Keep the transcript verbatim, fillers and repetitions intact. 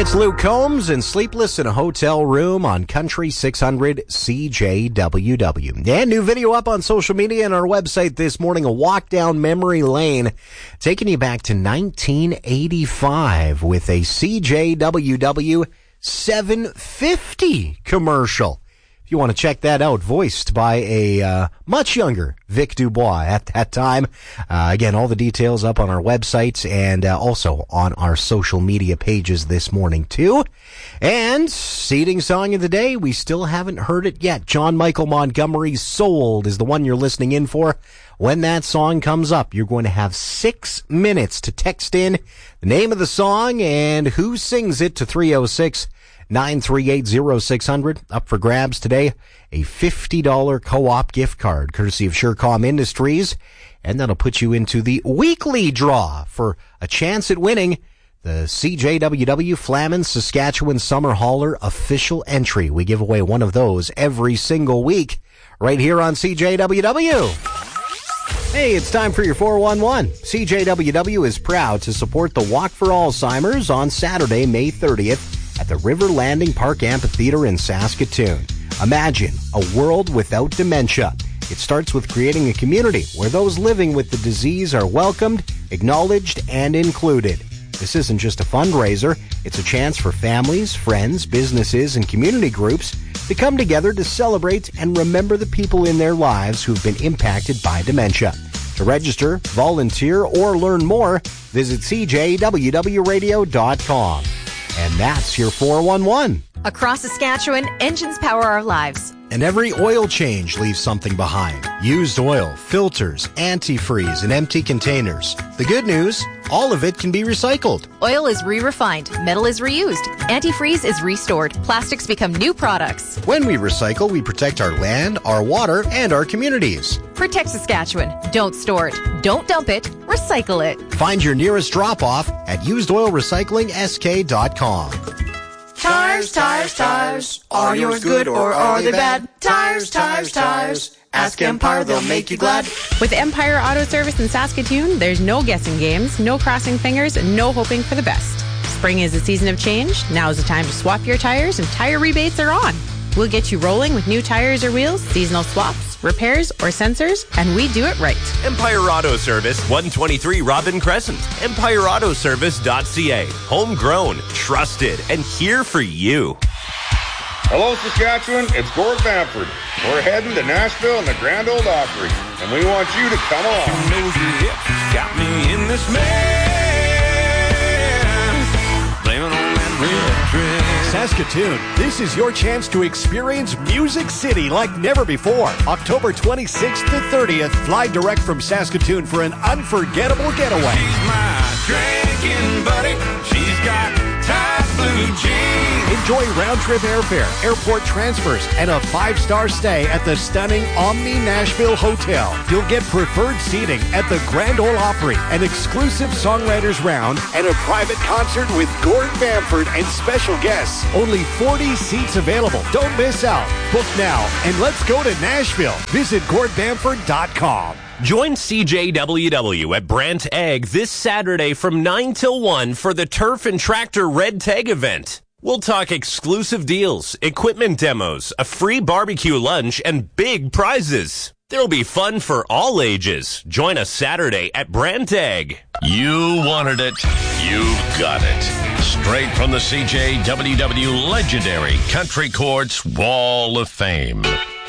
It's Luke Combs and Sleepless in a Hotel Room on Country six hundred C J W W. And new video up on social media and our website this morning, a walk down memory lane, taking you back to nineteen eighty-five with a C J W W seven fifty commercial. If you want to check that out, voiced by a uh, much younger Vic Dubois at that time. Uh, again, all the details up on our website and uh, also on our social media pages this morning, too. And seating song of the day, we still haven't heard it yet. John Michael Montgomery's Sold is the one you're listening in for. When that song comes up, you're going to have six minutes to text in the name of the song and who sings it to three oh six, nine three eight, oh six hundred. Up for grabs today, a fifty dollars co-op gift card, courtesy of Surecom Industries. And that'll put you into the weekly draw for a chance at winning the C J W W Flamin Saskatchewan Summer Hauler official entry. We give away one of those every single week right here on C J W W. Hey, it's time for your four one one. C J W W is proud to support the Walk for Alzheimer's on Saturday, May thirtieth at the River Landing Park Amphitheater in Saskatoon. Imagine a world without dementia. It starts with creating a community where those living with the disease are welcomed, acknowledged, and included. This isn't just a fundraiser. It's a chance for families, friends, businesses, and community groups to come together to celebrate and remember the people in their lives who've been impacted by dementia. To register, volunteer, or learn more, visit c j w w radio dot com. And that's your four one one. Across Saskatchewan, engines power our lives. And every oil change leaves something behind. Used oil, filters, antifreeze, and empty containers. The good news, all of it can be recycled. Oil is re-refined, metal is reused, antifreeze is restored, plastics become new products. When we recycle, we protect our land, our water, and our communities. Protect Saskatchewan. Don't store it. Don't dump it. Recycle it. Find your nearest drop-off at used oil recycling s k dot com. Tires, tires, tires. Are yours good or are they bad? Tires, tires, tires. Ask Empire, they'll make you glad. With Empire Auto Service in Saskatoon, there's no guessing games, no crossing fingers, and no hoping for the best. Spring is the season of change. Now is the time to swap your tires, and tire rebates are on. We'll get you rolling with new tires or wheels, seasonal swaps, repairs, or sensors, and we do it right. Empire Auto Service, one twenty-three Robin Crescent. empire auto service dot c a. Homegrown, trusted, and here for you. Hello, Saskatchewan. It's Gord Bamford. We're heading to Nashville and the Grand Ole Opry, and we want you to come along. You know the hips got me in this mess. Blaming on that red dress. Saskatoon, this is your chance to experience Music City like never before. October twenty-sixth to thirtieth, fly direct from Saskatoon for an unforgettable getaway. She's my drinking buddy. She's got tight blue jeans. Enjoy round-trip airfare, airport transfers, and a five-star stay at the stunning Omni Nashville Hotel. You'll get preferred seating at the Grand Ole Opry, an exclusive songwriters round, and a private concert with Gord Bamford and special guests. Only forty seats available. Don't miss out. Book now, and let's go to Nashville. Visit gord bamford dot com. Join C J W W at Brant Ag this Saturday from nine till one for the Turf and Tractor Red Tag event. We'll talk exclusive deals, equipment demos, a free barbecue lunch, and big prizes. There'll be fun for all ages. Join us Saturday at Brant Ag. You wanted it. You've got it. Straight from the C J W W legendary Country Courts Wall of Fame.